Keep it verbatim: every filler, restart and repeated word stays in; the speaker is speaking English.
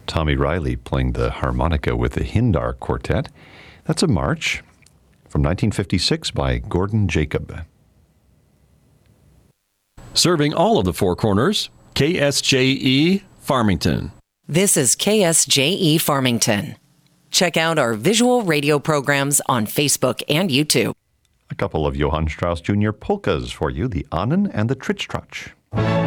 Tommy Riley playing the harmonica with the Hindar Quartet. That's a march from nineteen fifty-six by Gordon Jacob. Serving all of the Four Corners, K S J E Farmington. This is K S J E Farmington. Check out our visual radio programs on Facebook and YouTube. A couple of Johann Strauss Junior polkas for you, the Ahnen and the Tritsch-Tratsch.